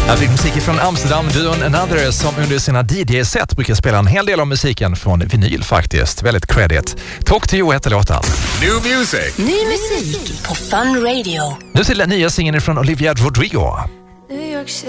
Jag fick musik från Amsterdam, Duon Another, som under sina DJ-set brukar spela en hel del av musiken från vinyl faktiskt. Väldigt credit. Talk to You heter låten. New music. Ny musik på Fun Radio. Nu till den nya singeln från Olivia Rodrigo.